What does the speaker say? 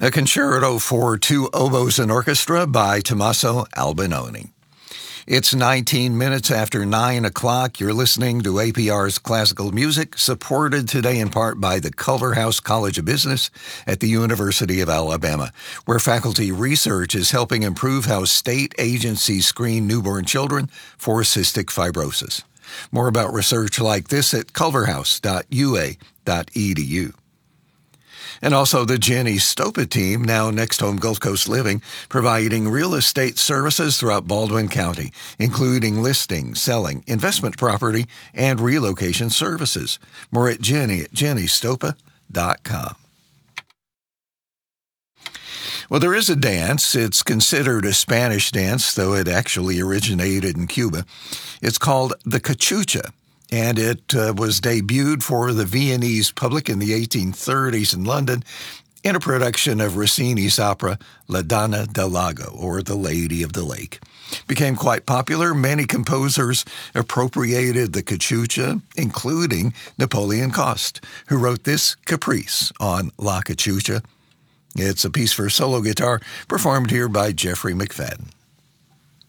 a concerto for two oboes and orchestra by Tommaso Albinoni. It's 19 minutes after 9 o'clock. You're listening to APR's Classical Music, supported today in part by the Culverhouse College of Business at the University of Alabama, where faculty research is helping improve how state agencies screen newborn children for cystic fibrosis. More about research like this at culverhouse.ua.edu. And also the Jenny Stopa team, now Next Home Gulf Coast Living, providing real estate services throughout Baldwin County, including listing, selling, investment property, and relocation services. More at Jenny at jennystopa.com. Well, there is a dance. It's considered a Spanish dance, though it actually originated in Cuba. It's called the cachucha. And it was debuted for the Viennese public in the 1830s in London in a production of Rossini's opera La Donna del Lago, or The Lady of the Lake. Became quite popular. Many composers appropriated the cachucha, including Napoleon Coste, who wrote this caprice on La Cachucha. It's a piece for solo guitar performed here by Jeffrey McFadden.